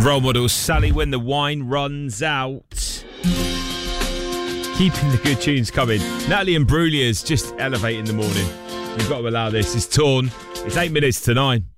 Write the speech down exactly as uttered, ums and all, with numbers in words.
Role models, Sally, When the Wine Runs Out. Keeping the good tunes coming. Natalie and Brulier's just elevating the morning. You've got to allow this. It's Torn. It's eight minutes to nine.